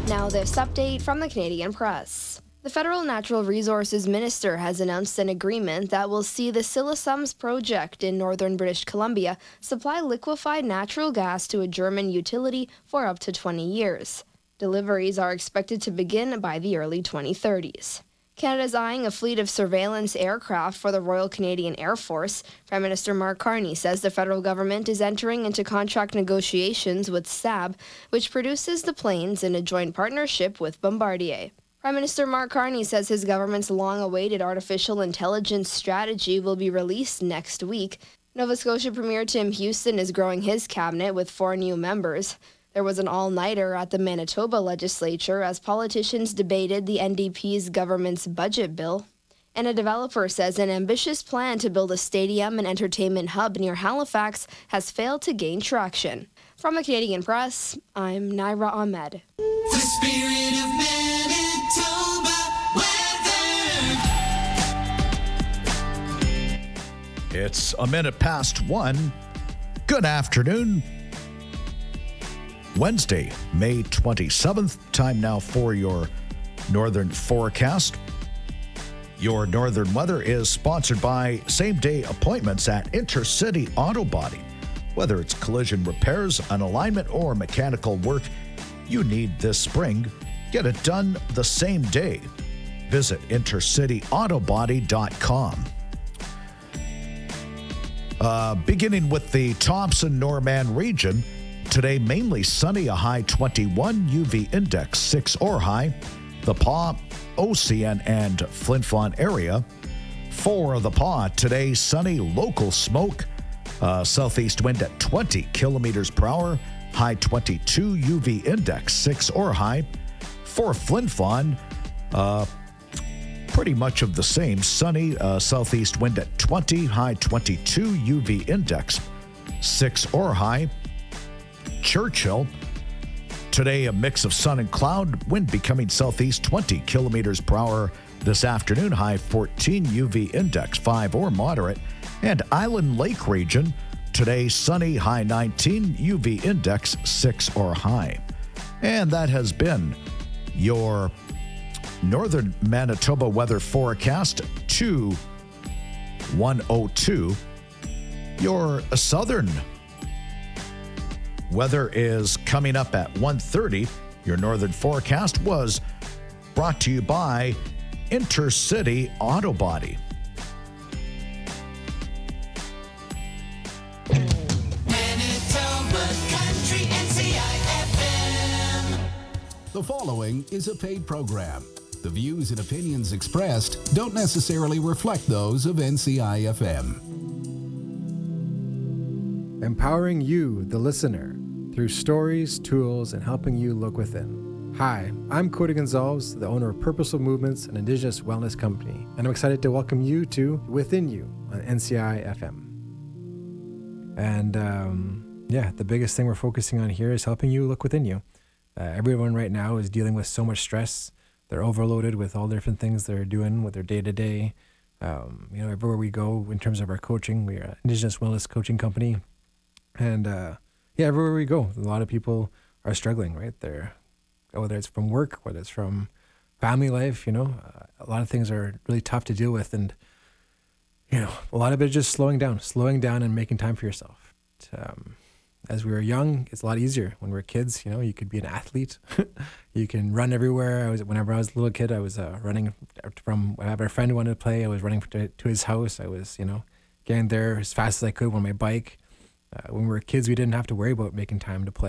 Now this update from the Canadian Press. The Federal Natural Resources Minister has announced an agreement that will see the Silesums project in northern British Columbia supply liquefied natural gas to a German utility for up to 20 years. Deliveries are expected to begin by the early 2030s. Canada's eyeing a fleet of surveillance aircraft for the Royal Canadian Air Force. Prime Minister Mark Carney says the federal government is entering into contract negotiations with Saab, which produces the planes in a joint partnership with Bombardier. Prime Minister Mark Carney says his government's long-awaited artificial intelligence strategy will be released next week. Nova Scotia Premier Tim Houston is growing his cabinet with 4 new members. There was an all-nighter at the Manitoba legislature as politicians debated the NDP's government's budget bill. And a developer says an ambitious plan to build a stadium and entertainment hub near Halifax has failed to gain traction. From the Canadian Press, I'm Naira Ahmed. The spirit of Manitoba weather. It's a minute past 1. Good afternoon. Wednesday, May 27th. Time now for your northern forecast. Your northern weather is sponsored by same-day appointments at Intercity Auto Body. Whether it's collision repairs, an alignment, or mechanical work you need this spring, get it done the same day. Visit intercityautobody.com. Beginning with the Thompson-Norman region, today, mainly sunny, a high 21, UV index 6 or high. The Pas, Ocean, and Flin Flon area. For the Pas, today, sunny, local smoke. Southeast wind at 20 kilometers per hour. High 22, UV index 6 or high. For Flin Flon, pretty much of the same. Sunny, southeast wind at 20, high 22, UV index 6 or high. Churchill, today a mix of sun and cloud, wind becoming southeast 20 kilometers per hour this afternoon, high 14, UV index 5 or moderate. And Island Lake region, today sunny, high 19, UV index 6 or high. And that has been your northern Manitoba weather forecast 2102. Your southern weather is coming up at 1:30. Your northern forecast was brought to you by Intercity Auto Body. Manitoba Country NCIFM. The following is a paid program. The views and opinions expressed don't necessarily reflect those of NCIFM. Empowering you, the listener, through stories, tools, and helping you look within. Hi, I'm Cody Gonzalez, the owner of Purposeful Movements, an Indigenous wellness company, and I'm excited to welcome you to Within You on NCI-FM. And the biggest thing we're focusing on here is helping you look within you. Everyone right now is dealing with so much stress. They're overloaded with all the different things they're doing with their day-to-day. Everywhere we go in terms of our coaching, we're an Indigenous wellness coaching company. And everywhere we go, a lot of people are struggling, right? Whether it's from work, whether it's from family life, a lot of things are really tough to deal with. And, a lot of it is just slowing down and making time for yourself. As we were young, it's a lot easier. When we were kids, you could be an athlete. You can run everywhere. Whenever I was a little kid, I was running from whenever a friend wanted to play, I was running to his house. I was, getting there as fast as I could on my bike. When we were kids, we didn't have to worry about making time to play.